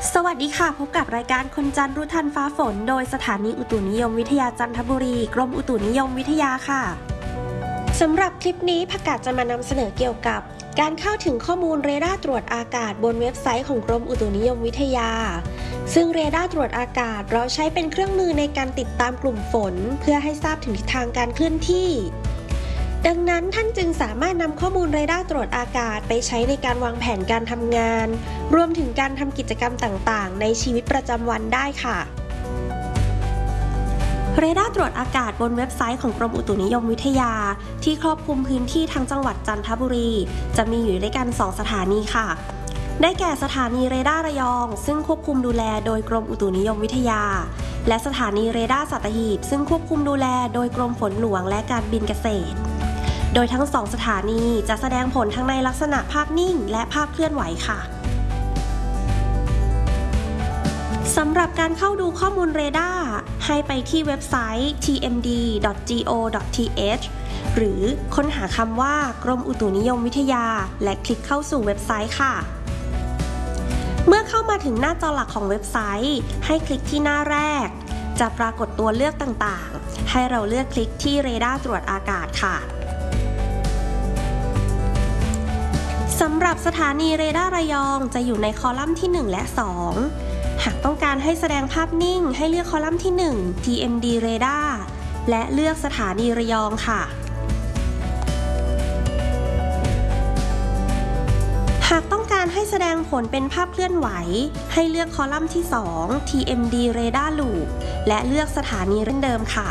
สวัสดีค่ะพบกับรายการคนจันทร์รู้ทันฟ้าฝนโดยสถานีอุตุนิยมวิทยาจันทบุรีกรมอุตุนิยมวิทยาค่ะสำหรับคลิปนี้ผักกาดจะมานำเสนอเกี่ยวกับการเข้าถึงข้อมูลเรดาร์ตรวจอากาศบนเว็บไซต์ของกรมอุตุนิยมวิทยาซึ่งเรดาร์ตรวจอากาศเราใช้เป็นเครื่องมือในการติดตามกลุ่มฝนเพื่อให้ทราบถึงทิศทางการเคลื่อนที่ดังนั้นท่านจึงสามารถนำข้อมูลเรดาร์ตรวจอากาศไปใช้ในการวางแผนการทำงานรวมถึงการทำกิจกรรมต่างๆในชีวิตประจำวันได้ค่ะเรดาร์ตรวจอากาศบนเว็บไซต์ของกรมอุตุนิยมวิทยาที่ครอบคลุมพื้นที่ทั้งจังหวัดจันทบุรีจะมีอยู่ด้วยกัน2สถานีค่ะได้แก่สถานีเรดาร์ระยองซึ่งควบคุมดูแลโดยกรมอุตุนิยมวิทยาและสถานีเรดาร์สัตหีบซึ่งควบคุมดูแลโดยกรมฝนหลวงและการบินเกษตรโดยทั้ง2สถานีจะแสดงผลทั้งในลักษณะภาพนิ่งและภาพเคลื่อนไหวค่ะสำหรับการเข้าดูข้อมูลเรดาร์ให้ไปที่เว็บไซต์ tmd.go.th หรือค้นหาคำว่ากรมอุตุนิยมวิทยาและคลิกเข้าสู่เว็บไซต์ค่ะเมื่อเข้ามาถึงหน้าจอหลักของเว็บไซต์ให้คลิกที่หน้าแรกจะปรากฏตัวเลือกต่างๆให้เราเลือกคลิกที่เรดาร์ตรวจอากาศค่ะสำหรับสถานีเรดาร์ระยองจะอยู่ในคอลัมน์ที่1และ2หากต้องการให้แสดงภาพนิ่งให้เลือกคอลัมน์ที่1 TMD Radar และเลือกสถานีระยองค่ะหากต้องการให้แสดงผลเป็นภาพเคลื่อนไหวให้เลือกคอลัมน์ที่2 TMD Radar Loop และเลือกสถานีเดิมค่ะ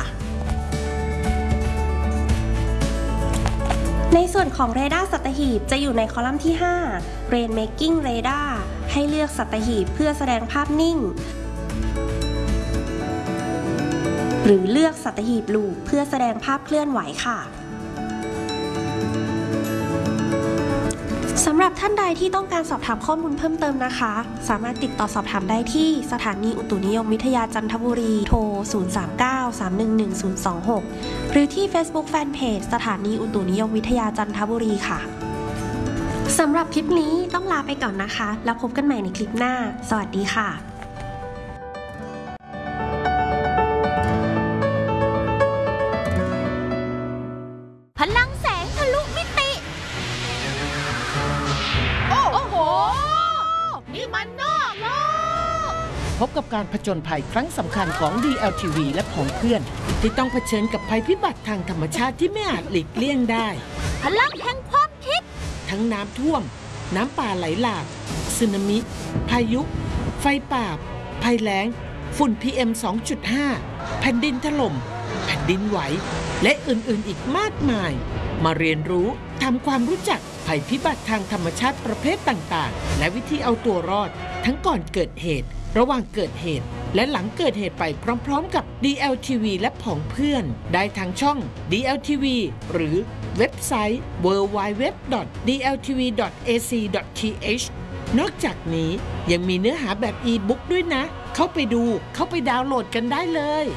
ในส่วนของเรดาร์สัตหีบจะอยู่ในคอลัมน์ที่5 Rainmaking Radar ให้เลือกสัตหีบเพื่อแสดงภาพนิ่งหรือเลือกสัตหีบลูปเพื่อแสดงภาพเคลื่อนไหวค่ะสำหรับท่านใดที่ต้องการสอบถามข้อมูลเพิ่มเติมนะคะสามารถติดต่อสอบถามได้ที่สถานีอุตุนิยมวิทยาจันทบุรีโทร 039-311-026 หรือที่ Facebook Fanpage สถานีอุตุนิยมวิทยาจันทบุรีค่ะสำหรับคลิปนี้ต้องลาไปก่อนนะคะแล้วพบกันใหม่ในคลิปหน้าสวัสดีค่ะพลังแสงทะลุมิติโอ้โหนี่มันนอกโลกพบกับการผจญภัยครั้งสำคัญของ DLTV และของเพื่อนที่ต้องเผชิญกับภัยพิบัติทางธรรมชาติที่ไม่อาจหลีกเลี่ยงได้พลังแห่งความคิดทั้งน้ำท่วมน้ำป่าไหลหลากสึนามิพายุไฟป่าภัยแล้งฝุ่น PM 2.5 แผ่นดินถล่มแผ่นดินไหวและอื่นๆอีกมากมายมาเรียนรู้ทำความรู้จักภัยพิบัติทางธรรมชาติประเภทต่างๆและวิธีเอาตัวรอดทั้งก่อนเกิดเหตุระหว่างเกิดเหตุและหลังเกิดเหตุไปพร้อมๆกับ DLTV และผองเพื่อนได้ทางช่อง DLTV หรือเว็บไซต์ www.dltv.ac.th นอกจากนี้ยังมีเนื้อหาแบบอีบุ๊กด้วยนะเข้าไปดูเข้าไปดาวน์โหลดกันได้เลย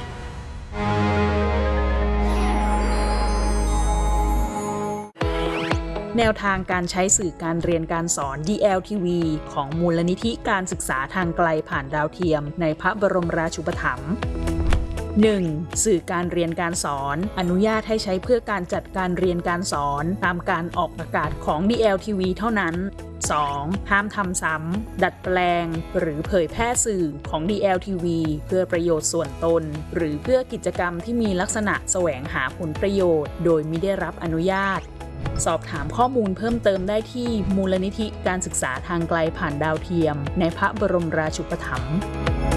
แนวทางการใช้สื่อการเรียนการสอน DLTV ของมูลนิธิการศึกษาทางไกลผ่านดาวเทียมในพระบรมราชูปถัมภ์ 1. สื่อการเรียนการสอนอนุญาตให้ใช้เพื่อการจัดการเรียนการสอนตามการออกอากาศของ DLTV เท่านั้น 2. ห้ามทำซ้ำดัดแปลงหรือเผยแพร่สื่อของ DLTV เพื่อประโยชน์ส่วนตนหรือเพื่อกิจกรรมที่มีลักษณะแสวงหาผลประโยชน์โดยมิได้รับอนุญาตสอบถามข้อมูลเพิ่มเติมได้ที่มูลนิธิการศึกษาทางไกลผ่านดาวเทียมในพระบรมราชูปถัมภ์